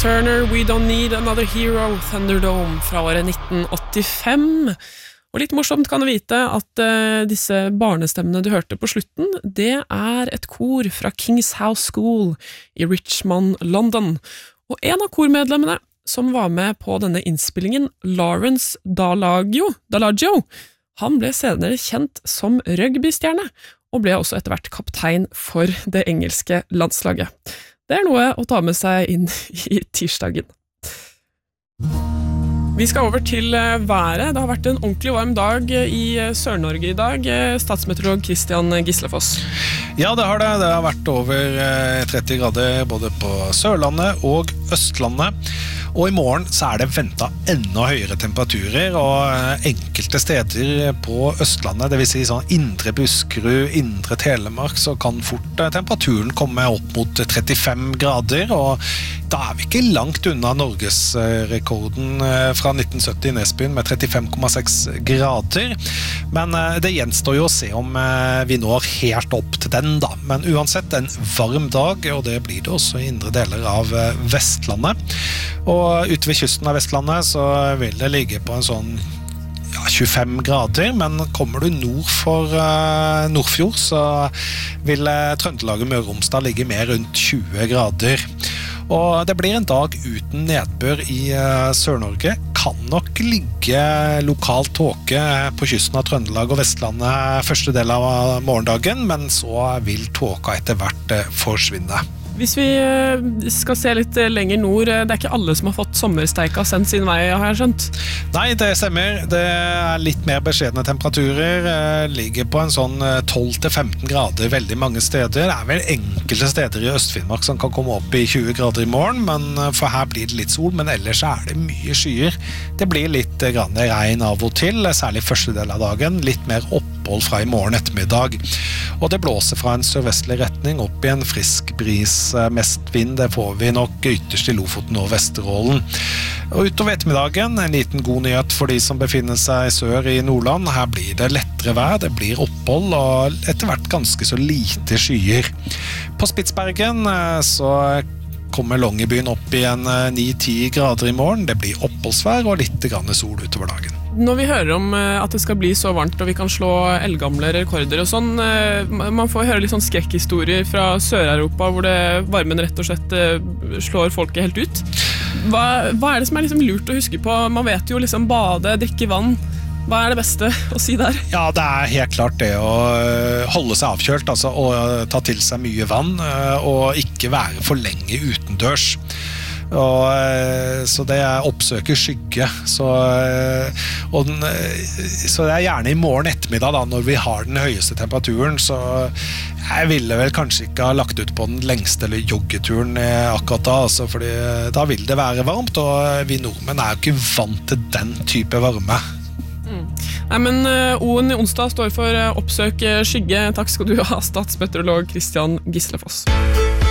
Turner, We Don't Need Another Hero, Thunderdome fra året 1985. Og litt morsomt kan du vite at disse barnestemmene du hørte på slutten, det et kor fra King's House School i Richmond, London. Og en av kormedlemmene som var med på denne innspillingen, Lawrence Dallaggio, han ble senere kjent som rugbystjerne, og ble også etter hvert kaptein for det engelske landslaget. Det noe å ta med seg inn i tirsdagen. Vi skal over til været. Det har vært en ordentlig varm dag i Sør-Norge i dag. Statsmeteorolog Christian Gislefoss. Ja, det har det. Det har vært over 30 grader både på Sørlandet og Østlandet. Og i morgen så det ventet enda høyere temperaturer, og enkelte steder på Østlandet, det vil si sånn indre Buskerud, indre Telemark, så kan fort temperaturen komme opp mot 35 grader, og da vi ikke langt unna Norgesrekorden fra 1970 i Nesbyen med 35,6 grader. Men det gjenstår jo å se om vi når helt opp til den da. Men uansett en varm dag, og det blir det også i indre deler av Vestlandet. Og ute ved kysten av Vestlandet så vil det ligge på en sånn 25 grader, men kommer du nord for Nordfjord så vil Trøndelaget Møre og Romsdal ligge mer rundt 20 grader. Og det blir en dag uten nedbør i Sør-Norge. Kan nok ligge lokal tåke på kysten av Trøndelag og Vestlandet første del av morgendagen, men så vil tåka etter hvert forsvinne. Hvis vi skal se litt lenger nord, det ikke alle som har fått sommersteika sendt sin vei, har jeg skjønt? Nei, det stemmer. Det litt mer beskjedne temperaturer, ligger på en sånn 12-15 grader veldig mange steder. Det vel enkelte steder i Øst-Finnmark som kan komme opp i 20 grader i morgen, men for her blir det litt sol, men ellers det mye skyer. Det blir litt grann regn av og til, særlig første del av dagen, litt mer opphold fra i morgen ettermiddag. Og det blåser fra en sørvestlig retning opp i en frisk bris. Mest vind, det får vi nok ytterst i Lofoten og Vesterålen. Og utover ettermiddagen, en liten god nyhet for de som befinner seg sør i Nordland. Her blir det lettere vær, det blir opphold og etter hvert ganske så lite skyer. På Spitsbergen så kommer Longyearbyen opp i en 9-10 grader i morgen. Det blir oppholdsvær og litt grann sol utover dagen. Når vi hører om at det skal bli så varmt og vi kan slå eldgamle rekorder og sånn, man får høre litt sånn skrekkhistorier fra Sør-Europa hvor varmen rett og slett slår folket helt ut. Hva det som liksom lurt å huske på? Man vet jo liksom bade, drikke vann. Hva det beste å si der? Ja, det helt klart det å holde seg avkjølt, altså å ta til seg mye vann og ikke være for lenge utendørs. Så det oppsøker skygge så det gjerne i morgen ettermiddag da, når vi har den høyeste temperaturen, så jeg ville vel kanskje ikke ha lagt ut på den lengste eller joggeturen akkurat da, altså, fordi da vil det være varmt, og vi nordmenn jo ikke vant til den type varme. Nei, men O-en i onsdag står for oppsøk skygge. Takk skal du ha, statsmeteorolog Christian Gislefoss.